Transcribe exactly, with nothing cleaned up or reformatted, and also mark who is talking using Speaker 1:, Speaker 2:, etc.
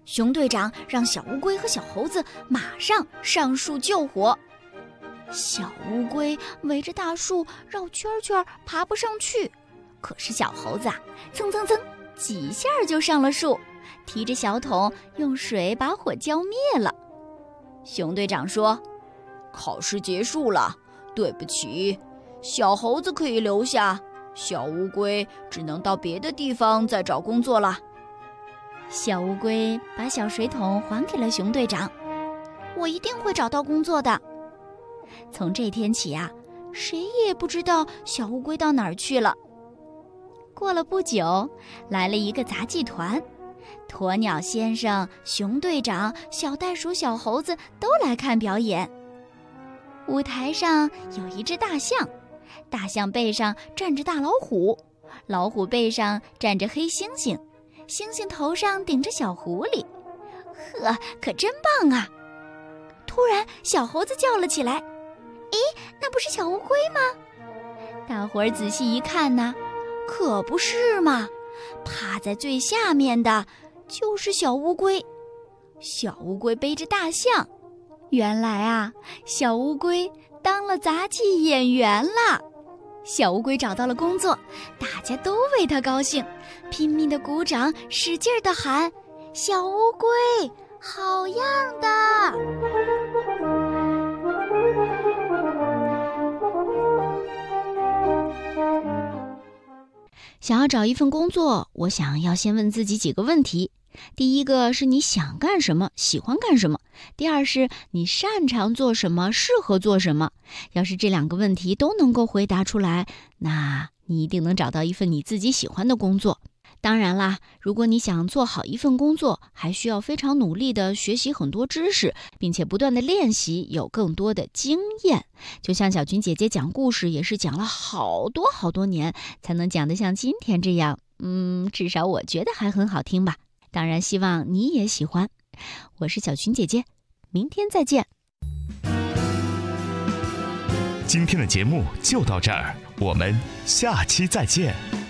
Speaker 1: 熊队长让小乌龟和小猴子马上上树救火。小乌龟围着大树绕圈圈爬不上去，可是小猴子啊，蹭蹭蹭几下就上了树，提着小桶用水把火浇灭了。熊队长说：考试结束了，对不起，小猴子可以留下，小乌龟只能到别的地方再找工作了。小乌龟把小水桶还给了熊队长，我一定会找到工作的。从这天起啊，谁也不知道小乌龟到哪儿去了。过了不久，来了一个杂技团，鸵鸟先生、熊队长、小袋鼠、小猴子都来看表演。舞台上有一只大象，大象背上站着大老虎，老虎背上站着黑猩猩，猩猩头上顶着小狐狸。呵，可真棒啊！突然，小猴子叫了起来：咦，那不是小乌龟吗？大伙儿仔细一看呢，可不是嘛，趴在最下面的就是小乌龟。小乌龟背着大象，原来啊，小乌龟当了杂技演员了。小乌龟找到了工作，大家都为他高兴，拼命地鼓掌，使劲地喊：小乌龟，好样的！想要找一份工作，我想要先问自己几个问题。第一个是你想干什么，喜欢干什么；第二是你擅长做什么，适合做什么。要是这两个问题都能够回答出来，那你一定能找到一份你自己喜欢的工作。当然啦，如果你想做好一份工作，还需要非常努力地学习很多知识，并且不断地练习，有更多的经验。就像小军姐姐讲故事，也是讲了好多好多年，才能讲得像今天这样，嗯，至少我觉得还很好听吧。当然希望你也喜欢。我是小军姐姐，明天再见。
Speaker 2: 今天的节目就到这儿，我们下期再见。